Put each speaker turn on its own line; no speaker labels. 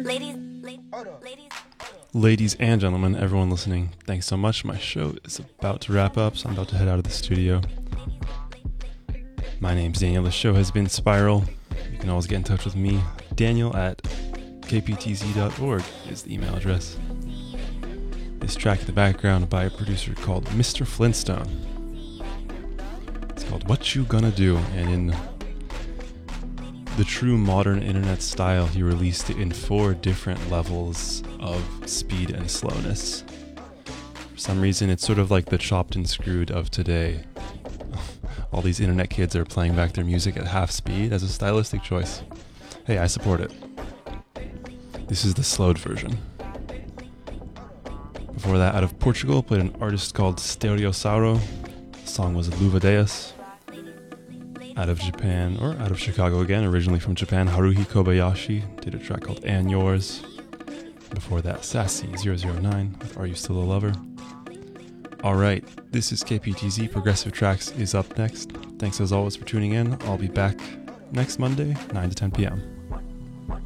Ladies and gentlemen, everyone listening, thanks so much. My show is about to wrap up, so I'm about to head out of the studio. My name's Daniel. The show has been Spiral. You can always get in touch with me. Daniel@kptz.org is the email address. This track in the background by a producer called Mr. Flintstone. It's called What You Gonna Do, and in the true modern internet style, he released it in 4 different levels of speed and slowness. For some reason, it's sort of like the chopped and screwed of today. All these internet kids are playing back their music at half speed as a stylistic choice. Hey, I support it. This is the slowed version. Before that, out of Portugal, played an artist called Stereosauro. The song was Luvadeus. Out of Japan, or out of Chicago again, originally from Japan, Haruhi Kobayashi did a track called And Yours. Before that, Sassy009 with Are You Still a Lover? Alright, this is KPTZ. Progressive Tracks is up next. Thanks as always for tuning in. I'll be back next Monday, 9 to 10 p.m.